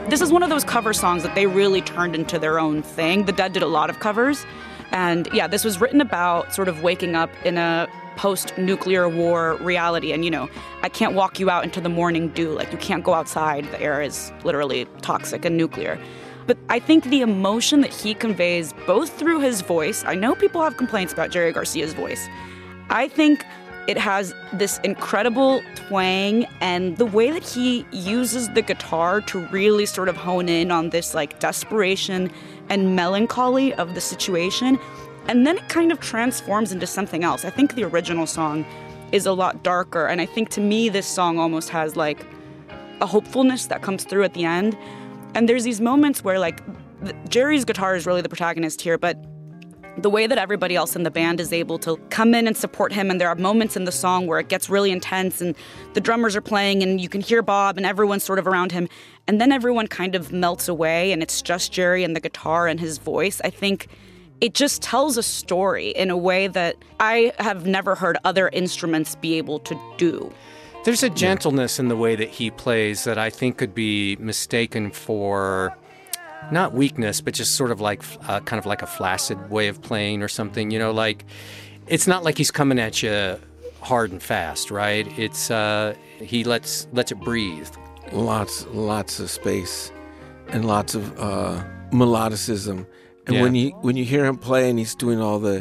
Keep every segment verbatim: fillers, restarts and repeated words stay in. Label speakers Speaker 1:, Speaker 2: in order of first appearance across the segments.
Speaker 1: this is one of those cover songs that they really turned into their own thing. The Dead did a lot of covers. And yeah, this was written about sort of waking up in a post-nuclear war reality. And, you know, I can't walk you out into the morning dew. Like, you can't go outside. The air is literally toxic and nuclear. But I think the emotion that he conveys, both through his voice, I know people have complaints about Jerry Garcia's voice. I think it has this incredible twang, and the way that he uses the guitar to really sort of hone in on this like desperation and melancholy of the situation, and then it kind of transforms into something else. I think the original song is a lot darker, and I think to me this song almost has like a hopefulness that comes through at the end. And there's these moments where like the, Jerry's guitar is really the protagonist here, but the way that everybody else in the band is able to come in and support him, and there are moments in the song where it gets really intense and the drummers are playing and you can hear Bob and everyone's sort of around him, and then everyone kind of melts away and it's just Jerry and the guitar and his voice. I think it just tells a story in a way that I have never heard other instruments be able to do.
Speaker 2: There's a gentleness in the way that he plays that I think could be mistaken for not weakness, but just sort of like uh, kind of like a flaccid way of playing or something. You know, like it's not like he's coming at you hard and fast, right? It's uh, he lets lets it breathe.
Speaker 3: Lots, lots of space, and lots of uh, melodicism. And
Speaker 2: Yeah.
Speaker 3: when you when you hear him play, and he's doing all the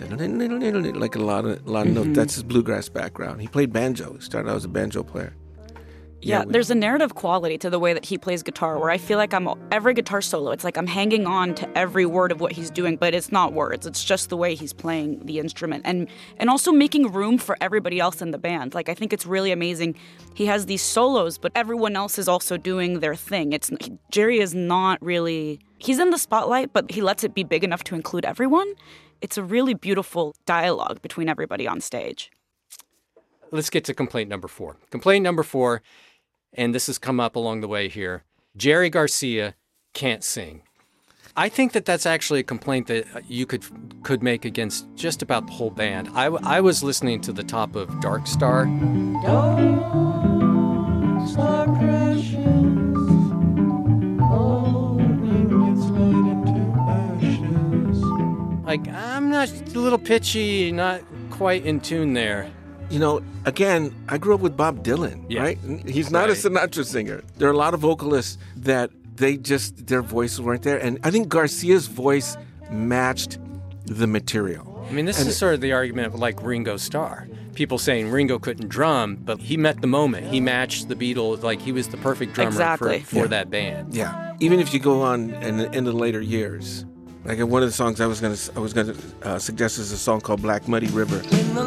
Speaker 3: like a lot of a lot of
Speaker 1: Mm-hmm.
Speaker 3: notes. That's his bluegrass background. He played banjo. He started out as a banjo player.
Speaker 1: Yeah,
Speaker 3: we-
Speaker 1: there's a narrative quality to the way that he plays guitar where I feel like I'm every guitar solo, it's like I'm hanging on to every word of what he's doing, but it's not words. It's just the way he's playing the instrument, and and also making room for everybody else in the band. Like, I think it's really amazing. He has these solos, but everyone else is also doing their thing. It's Jerry is not really, he's in the spotlight, but he lets it be big enough to include everyone. It's a really beautiful dialogue between everybody on stage.
Speaker 2: Let's get to complaint number four. Complaint number four, and this has come up along the way here. Jerry Garcia can't sing. I think that that's actually a complaint that you could could make against just about the whole band. I, I was listening to the top of Dark Star.
Speaker 4: Dark star crashes, falling its light into ashes.
Speaker 2: Like, I'm not a little pitchy, not quite in tune there.
Speaker 3: You know, again, I grew up with Bob Dylan,
Speaker 2: Yeah.
Speaker 3: right? He's not
Speaker 2: Right.
Speaker 3: a Sinatra singer. There are a lot of vocalists that they just, their voices weren't there. And I think Garcia's voice matched the material.
Speaker 2: I mean, this
Speaker 3: And
Speaker 2: is sort of the argument of like Ringo Starr. People saying Ringo couldn't drum, but he met the moment. He matched the Beatles. Like, he was the perfect drummer
Speaker 1: Exactly.
Speaker 2: for, for
Speaker 3: Yeah.
Speaker 2: that band.
Speaker 3: Yeah. Even if you go on in, in the later years, like one of the songs I was gonna I was gonna uh, suggest is a song called Black Muddy River.
Speaker 4: In the